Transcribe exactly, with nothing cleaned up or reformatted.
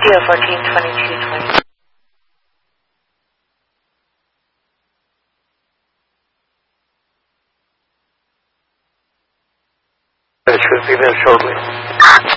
P O fourteen twenty-two twenty. It should be there shortly.